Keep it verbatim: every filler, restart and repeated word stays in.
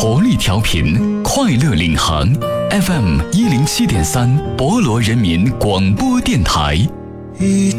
活力调频，快乐领航 F M 一零七点三，博罗人民广播电台。 一